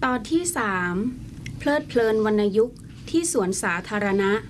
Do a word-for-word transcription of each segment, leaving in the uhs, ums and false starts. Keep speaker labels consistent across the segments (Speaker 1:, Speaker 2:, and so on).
Speaker 1: อนที่สามเพลิดเพลินวรรณยุกต์ที่สวนสาธารณะ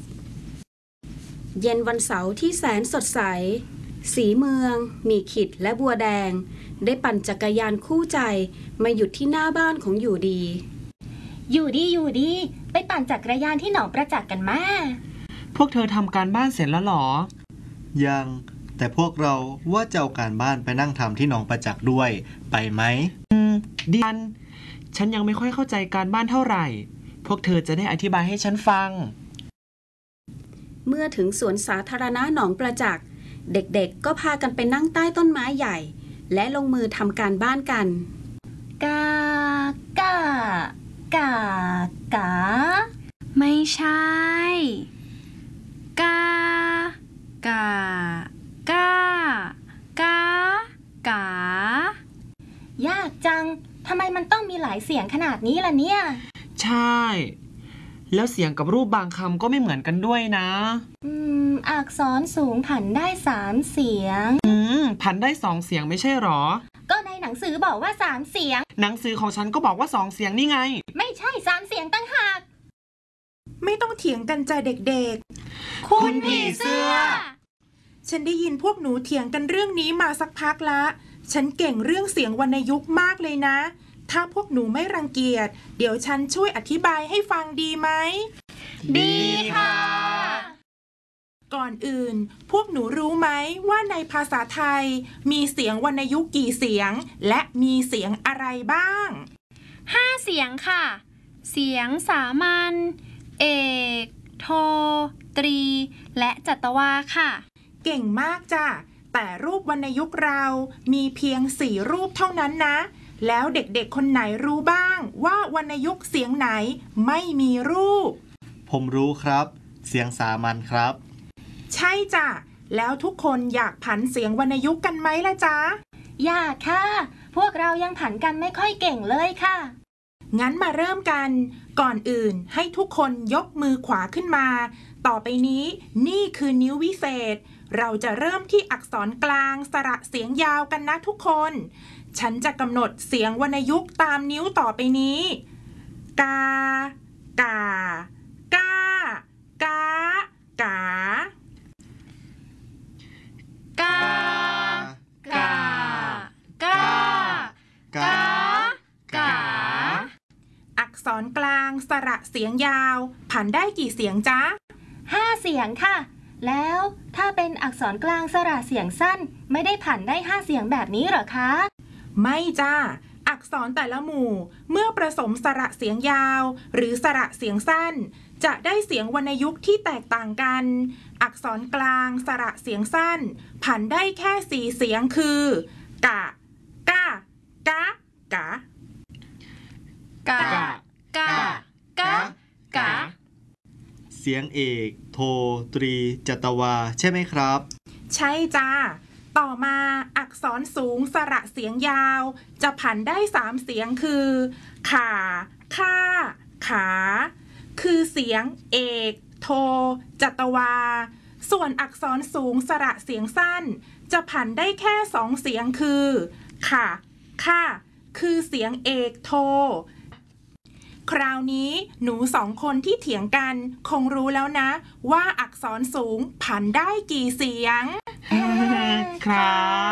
Speaker 1: เย็นวันเสาร์ที่แสนสดใสสีเมืองมีขิดและบัวแดงได้ปั่นจักรยานคู่ใจมาหยุดที่หน้าบ้านของอยู่ดี
Speaker 2: อยู่ดีอยู่ดีไปปั่นจักรยานที่หนองประจักษ์กันมา
Speaker 3: พวกเธอทำการบ้านเสร็จแล้วหรอ
Speaker 4: ยังแต่พวกเราว่าจะเอาการบ้านไปนั่งทำที่หนองประจักษ์ด้วยไปไหม
Speaker 3: อืมดิฉันฉันยังไม่ค่อยเข้าใจการบ้านเท่าไหร่พวกเธอจะได้อธิบายให้ฉันฟัง
Speaker 1: เมื่อถึงสวนสาธารณะหนองประจักษ์เด็กๆก็พากันไปนั่งใต้ต้นไม้ใหญ่และลงมือทำการบ้านกัน
Speaker 2: กากากากา
Speaker 5: ไม่ใช่กากากากาก
Speaker 2: ายากจังทำไมมันต้องมีหลายเสียงขนาดนี้ล่ะเนี่ย
Speaker 3: ใช่แล้วเสียงกับรูปบางคำก็ไม่เหมือนกันด้วยนะ
Speaker 2: อืมอักษรสูงผันได้สามเสียง
Speaker 3: อืมผันได้สองเสียงไม่ใช่หรอ
Speaker 2: ก็ในหนังสือบอกว่าสามเสียง
Speaker 3: หนังสือของฉันก็บอกว่าสองเสียงนี่ไง
Speaker 2: ไม่ใช่สามเสียงตั้งหาก
Speaker 6: ไม่ต้องเถียงกันจ้ะเด็ก
Speaker 2: ๆคุณผีเสื้อ
Speaker 6: ฉันได้ยินพวกหนูเถียงกันเรื่องนี้มาสักพักละฉันเก่งเรื่องเสียงวรรณยุกต์มากเลยนะถ้าพวกหนูไม่รังเกียจเดี๋ยวฉันช่วยอธิบายให้ฟังดีไหม
Speaker 2: ดีค่ะ
Speaker 6: ก่อนอื่นพวกหนูรู้ไหมว่าในภาษาไทยมีเสียงวรรณยุกต์กี่เสียงและมีเสียงอะไรบ้าง
Speaker 5: ห้าเสียงค่ะเสียงสามัญเอกโทตรีและจัตวาค่ะ
Speaker 6: เก่งมากจ้ะแต่รูปวรรณยุกต์เรามีเพียงสี่รูปเท่านั้นนะแล้วเด็กๆคนไหนรู้บ้างว่าวรรณยุกต์เสียงไหนไม่มีรูป
Speaker 4: ผมรู้ครับเสียงสามัญครับ
Speaker 6: ใช่จ้ะแล้วทุกคนอยากผันเสียงวรรณยุกต์กันไหมล่ะจ๊ะ
Speaker 2: อยากค่ะพวกเรายังผันกันไม่ค่อยเก่งเลยค่ะ
Speaker 6: งั้นมาเริ่มกันก่อนอื่นให้ทุกคนยกมือขวาขึ้นมาต่อไปนี้นี่คือนิ้ววิเศษเราจะเริ่มที่อักษรกลางสระเสียงยาวกันนะทุกคนฉันจะกำหนดเสียงวรรณยุกต์ตามนิ้วต่อไปนี้กากากากากาก
Speaker 5: ากากากากา
Speaker 6: อักษรกลางสระเสียงยาวผันได้กี่เสียงจ๊ะ
Speaker 2: ห้าเสียงค่ะแล้วถ้าเป็นอักษรกลางสระเสียงสั้นไม่ได้ผันได้ห้าเสียงแบบนี้เหรอคะ
Speaker 6: ไม่จ้าอักษรแต่ละหมู่เมื่อผสมสระเสียงยาวหรือสระเสียงสั้นจะได้เสียงวรรณยุกต์ที่แตกต่างกันอักษรกลางสระเสียงสั้นผันได้แค่สี่เสียงคือกะกะกะกะ
Speaker 5: กะกะกะกะ
Speaker 4: เสียงเอกโทตรีจัตวาใช่ไหมครับ
Speaker 6: ใช่จ้าต่อมาอักษรสูงสระเสียงยาวจะผันได้สามเสียงคือขาค่าขาคือเสียงเอกโทจัตวาส่วนอักษรสูงสระเสียงสั้นจะผันได้แค่สองเสียงคือขาค่าคือเสียงเอกโทคราวนี้หนูสองคนที่เถียงกันคงรู้แล้วนะว่าอักษรสูงผันได้กี่เสียง
Speaker 3: ครับ